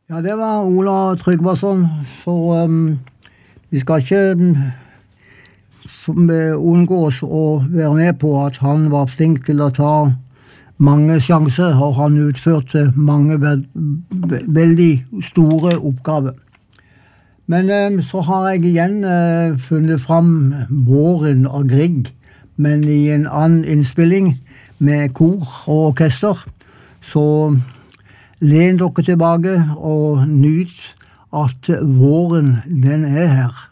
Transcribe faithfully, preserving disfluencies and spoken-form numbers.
Ja, det var Ola Tryggvason, så um, vi skal ikke um, unngås å være med på at han var flink til å ta mange sjanser, og han utførte mange ve ve veldig store oppgaver. Men um, så har jeg igjen uh, funnet fram Våren av Grieg, men i en annen innspilling med kor og orkester, så len dere tilbake og nyt at våren, den er her.